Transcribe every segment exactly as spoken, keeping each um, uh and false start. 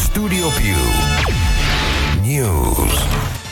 Studio Più News.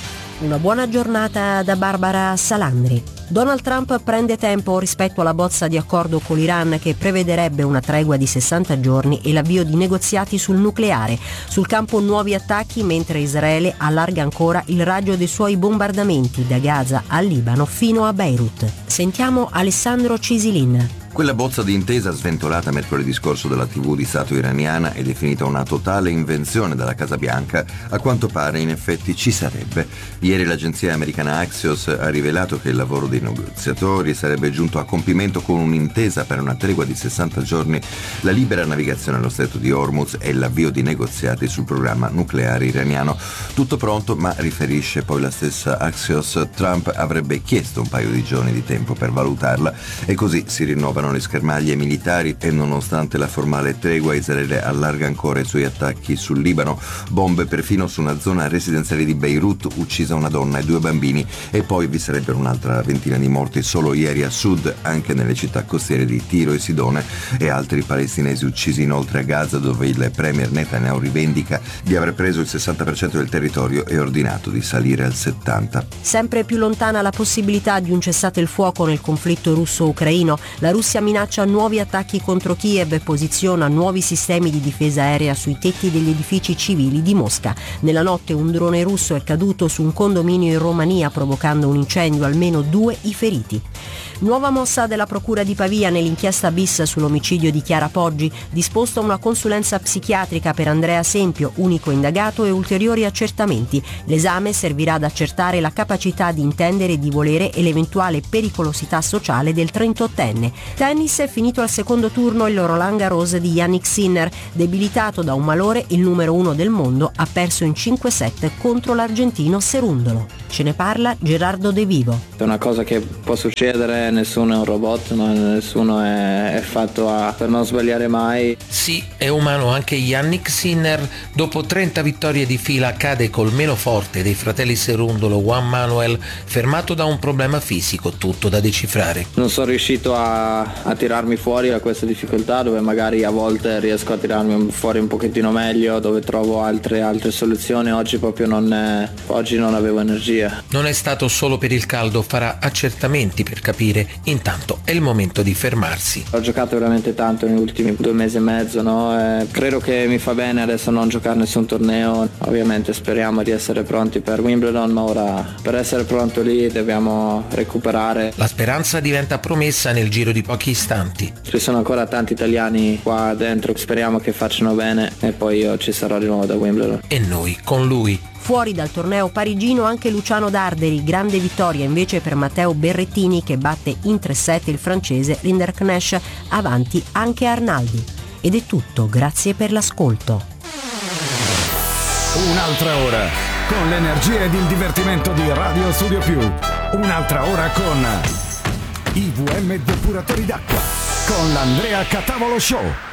Una buona giornata da Barbara Salandri. Donald Trump prende tempo rispetto alla bozza di accordo con l'Iran che prevederebbe una tregua di sessanta giorni e l'avvio di negoziati sul nucleare. Sul campo nuovi attacchi mentre Israele allarga ancora il raggio dei suoi bombardamenti da Gaza al Libano fino a Beirut. Sentiamo Alessandro Cisilin. Quella bozza di intesa sventolata mercoledì scorso dalla tivù di Stato iraniana e definita una totale invenzione dalla Casa Bianca, a quanto pare in effetti ci sarebbe. Ieri l'agenzia americana Axios ha rivelato che il lavoro dei negoziatori sarebbe giunto a compimento con un'intesa per una tregua di sessanta giorni, la libera navigazione allo stretto di Hormuz e l'avvio di negoziati sul programma nucleare iraniano. Tutto pronto, ma riferisce poi la stessa Axios, Trump avrebbe chiesto un paio di giorni di tempo per valutarla e così si rinnovano le schermaglie militari e nonostante la formale tregua Israele allarga ancora i suoi attacchi sul Libano, bombe perfino su una zona residenziale di Beirut, uccisa una donna e due bambini, e poi vi sarebbero un'altra ventina di morti solo ieri a sud, anche nelle città costiere di Tiro e Sidone, e altri palestinesi uccisi inoltre a Gaza, dove il premier Netanyahu rivendica di aver preso il sessanta per cento del territorio e ordinato di salire al settanta per cento. Sempre più lontana la possibilità di un cessate il fuoco nel conflitto russo-ucraino. La Russia minaccia nuovi attacchi contro Kiev e posiziona nuovi sistemi di difesa aerea sui tetti degli edifici civili di Mosca. Nella notte un drone russo è caduto su un condominio in Romania provocando un incendio, almeno due i feriti. Nuova mossa della Procura di Pavia nell'inchiesta bis sull'omicidio di Chiara Poggi, disposta una consulenza psichiatrica per Andrea Sempio, unico indagato, e ulteriori accertamenti. L'esame servirà ad accertare la capacità di intendere e di volere e l'eventuale pericolosità sociale del trentottenne. Tennis, è finito al secondo turno il Roland Garros di Jannik Sinner. Debilitato da un malore, il numero uno del mondo ha perso in cinque set contro l'argentino Cerundolo. Ce ne parla Gerardo De Vivo. È una cosa che può succedere, nessuno è un robot, no? Nessuno è, è fatto a, per non sbagliare mai. Sì, è umano anche Jannik Sinner. Dopo trenta vittorie di fila cade col meno forte dei fratelli Cerundolo, Juan Manuel, fermato da un problema fisico, tutto da decifrare. Non sono riuscito a, a tirarmi fuori da questa difficoltà, dove magari a volte riesco a tirarmi fuori un pochettino meglio, dove trovo altre, altre soluzioni. Oggi proprio non è, oggi non avevo energia. Non è stato solo per il caldo, farà accertamenti per capire. Intanto è il momento di fermarsi. Ho giocato veramente tanto negli ultimi due mesi e mezzo, no? E credo che mi fa bene adesso non giocare nessun torneo. Ovviamente speriamo di essere pronti per Wimbledon, ma ora per essere pronto lì dobbiamo recuperare. La speranza diventa promessa nel giro di pochi istanti. Ci sono ancora tanti italiani qua dentro, speriamo che facciano bene e poi io ci sarò di nuovo da Wimbledon. E noi con lui. Fuori dal torneo parigino anche Luciano Darderi, grande vittoria invece per Matteo Berrettini che batte in tre set il francese Rinderknecht, avanti anche Arnaldi. Ed è tutto, grazie per l'ascolto. Un'altra ora con l'energia ed il divertimento di Radio Studio Più. Un'altra ora con I V M Depuratori d'acqua con l'Andrea Catavolo Show.